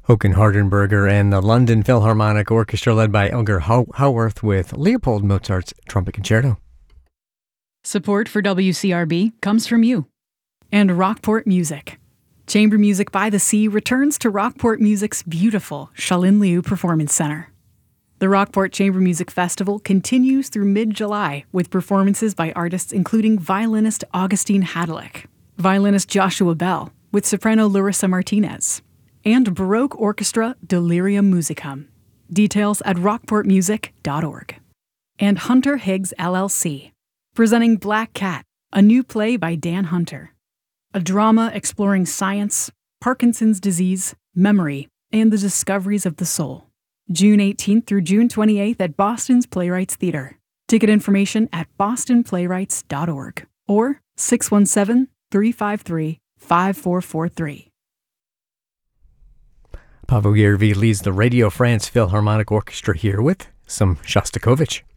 Håkan Hardenberger and the London Philharmonic Orchestra led by Elgar Howarth with Leopold Mozart's Trumpet Concerto. Support for WCRB comes from you and Rockport Music. Chamber Music by the Sea returns to Rockport Music's beautiful Shalin Liu Performance Center. The Rockport Chamber Music Festival continues through mid-July with performances by artists including violinist Augustine Hadlick, violinist Joshua Bell with soprano Larissa Martinez, and Baroque Orchestra Delirium Musicum. Details at rockportmusic.org. And Hunter Higgs LLC, presenting Black Cat, a new play by Dan Hunter. A drama exploring science, Parkinson's disease, memory, and the discoveries of the soul. June 18th through June 28th at Boston's Playwrights Theater. Ticket information at bostonplaywrights.org or 617-353-5443. Pavel Yervi leads the Radio France Philharmonic Orchestra here with some Shostakovich.